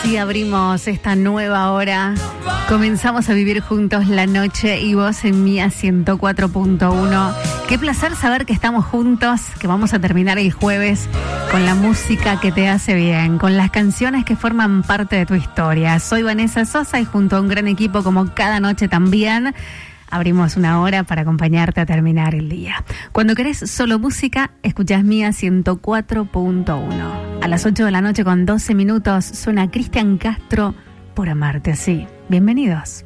Así abrimos esta nueva hora. Comenzamos a vivir juntos la noche y vos en Mía 104.1. Qué placer saber que estamos juntos, que vamos a terminar el jueves con la música que te hace bien, con las canciones que forman parte de tu historia. Soy Vanessa Sosa y junto a un gran equipo como cada noche también abrimos una hora para acompañarte a terminar el día. Cuando querés solo música, escuchás Mía 104.1. A las 8 de la noche con 12 minutos suena Cristian Castro, Por amarte así. Bienvenidos.